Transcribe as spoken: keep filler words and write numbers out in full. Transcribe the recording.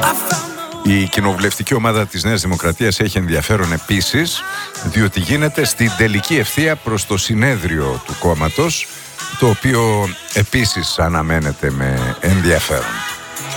Η κοινοβουλευτική ομάδα της Νέας Δημοκρατίας έχει ενδιαφέρον επίσης, διότι γίνεται στην τελική ευθεία προς το συνέδριο του κόμματος, το οποίο επίσης αναμένεται με ενδιαφέρον.